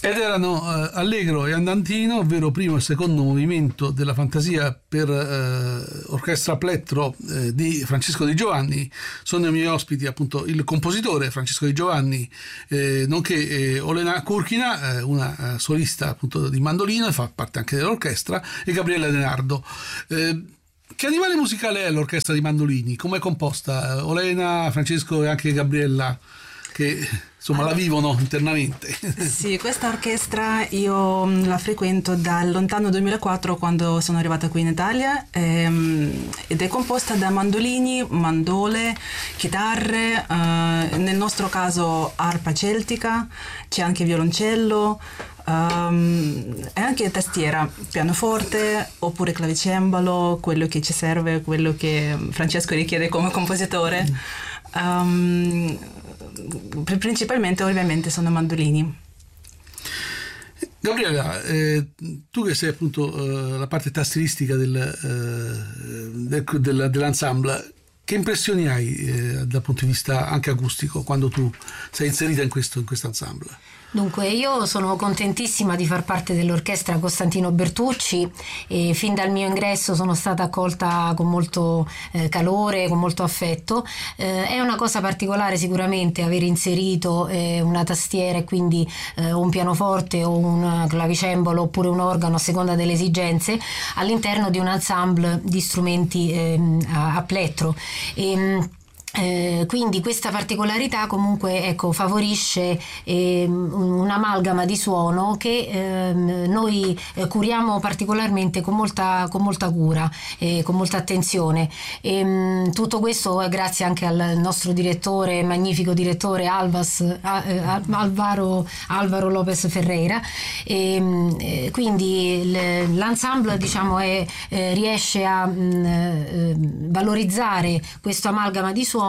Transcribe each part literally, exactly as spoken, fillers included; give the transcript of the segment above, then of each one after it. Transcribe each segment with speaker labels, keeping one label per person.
Speaker 1: Ed erano eh, Allegro e Andantino, ovvero primo e secondo movimento della Fantasia per eh, orchestra a plettro eh, di Francesco Di Giovanni. Sono i miei ospiti appunto il compositore Francesco Di Giovanni, eh, nonché eh, Olena Kurkina, eh, una eh, solista appunto di mandolino e fa parte anche dell'orchestra, e Gabriella De Nardo. Eh, che animale musicale è l'orchestra di mandolini? Come è composta? Olena, Francesco e anche Gabriella, che insomma allora, la vivono internamente.
Speaker 2: Sì, questa orchestra io la frequento dal lontano duemilaquattro, quando sono arrivata qui in Italia, ehm, ed è composta da mandolini, mandole, chitarre, eh, nel nostro caso arpa celtica, c'è anche violoncello, Um, e anche tastiera, pianoforte oppure clavicembalo, quello che ci serve, quello che Francesco richiede come compositore. Um, principalmente ovviamente sono mandolini.
Speaker 1: Gabriella, eh, tu che sei appunto eh, la parte tastieristica del, eh, del, del, dell'ensemble, che impressioni hai eh, dal punto di vista anche acustico quando tu sei inserita in questo in questo ensemble?
Speaker 3: Dunque, io sono contentissima di far parte dell'orchestra Costantino Bertucci e fin dal mio ingresso sono stata accolta con molto eh, calore, con molto affetto. Eh, è una cosa particolare sicuramente aver inserito eh, una tastiera e quindi eh, un pianoforte o un clavicembalo oppure un organo a seconda delle esigenze all'interno di un ensemble di strumenti eh, a, a plettro. E, Eh, quindi questa particolarità comunque ecco favorisce eh, un'amalgama di suono che eh, noi eh, curiamo particolarmente con molta, con molta cura e eh, con molta attenzione, e, mh, tutto questo è grazie anche al nostro direttore, magnifico direttore Alvas, eh, Alvaro, Alvaro Lopez Ferreira, e, eh, quindi l'ensemble diciamo è, eh, riesce a mh, eh, valorizzare questo amalgama di suono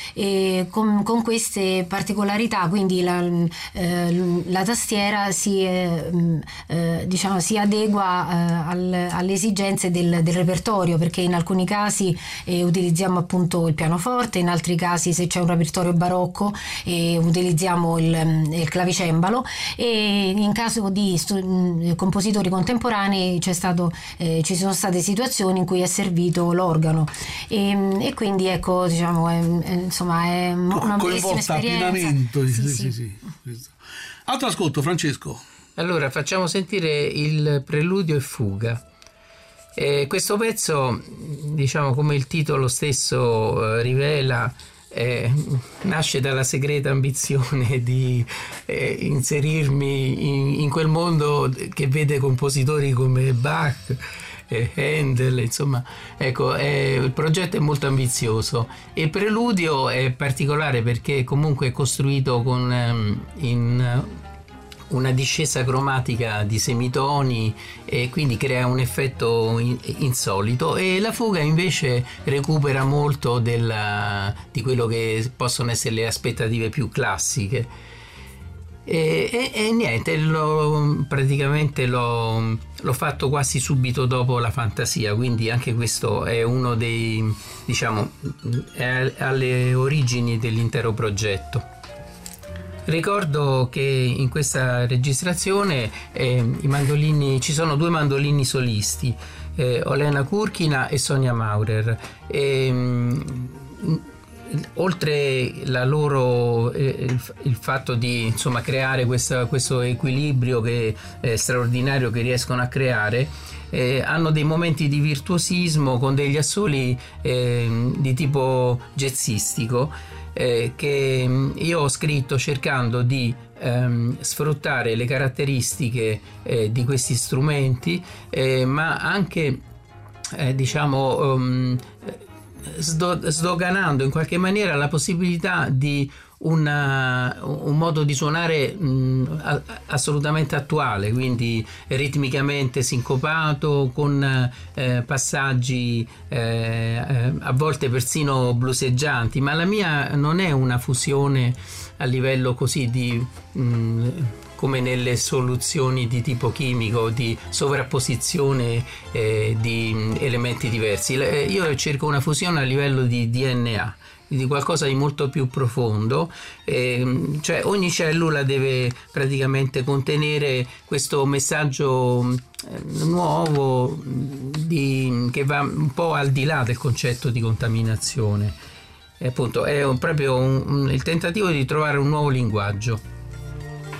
Speaker 3: e con, con queste particolarità, quindi la, eh, la tastiera si, eh, eh, diciamo, si adegua eh, al, alle esigenze del, del repertorio, perché in alcuni casi eh, utilizziamo appunto il pianoforte, in altri casi se c'è un repertorio barocco eh, utilizziamo il, il clavicembalo, e in caso di stu- compositori contemporanei c'è stato, eh, ci sono state situazioni in cui è servito l'organo, e, e quindi ecco diciamo è, insomma è una bellissima esperienza.
Speaker 1: Sì,
Speaker 3: sì,
Speaker 1: sì,
Speaker 3: sì.
Speaker 1: Sì. Altro ascolto, Francesco.
Speaker 4: Allora facciamo sentire il Preludio e Fuga. E questo pezzo, diciamo come il titolo stesso eh, rivela, eh, nasce dalla segreta ambizione di eh, inserirmi in, in quel mondo che vede compositori come Bach, Handel, insomma, ecco, è, il progetto è molto ambizioso. Il preludio è particolare perché comunque è costruito con um, in una discesa cromatica di semitoni e quindi crea un effetto in, insolito, e la fuga invece recupera molto della, di quello che possono essere le aspettative più classiche. E, e, e niente, l'ho, praticamente l'ho, l'ho fatto quasi subito dopo la Fantasia, quindi anche questo è uno dei, diciamo, è alle origini dell'intero progetto. Ricordo che in questa registrazione eh, i mandolini, ci sono due mandolini solisti, eh, Olena Kurkina e Sonia Maurer, e, mh, oltre la loro eh, il, il fatto di insomma creare questa, questo equilibrio che è straordinario che riescono a creare, eh, hanno dei momenti di virtuosismo con degli assoli eh, di tipo jazzistico eh, che io ho scritto cercando di ehm, sfruttare le caratteristiche eh, di questi strumenti, eh, ma anche eh, diciamo um, sdoganando in qualche maniera la possibilità di una, un modo di suonare mh, assolutamente attuale, quindi ritmicamente sincopato, con eh, passaggi eh, a volte persino bluseggianti, ma la mia non è una fusione a livello così di mh, come nelle soluzioni di tipo chimico, di sovrapposizione eh, di elementi diversi. Io cerco una fusione a livello di D N A, di qualcosa di molto più profondo, eh, cioè ogni cellula deve praticamente contenere questo messaggio eh, nuovo di, che va un po' al di là del concetto di contaminazione. E appunto è un, proprio un, un, il tentativo di trovare un nuovo linguaggio.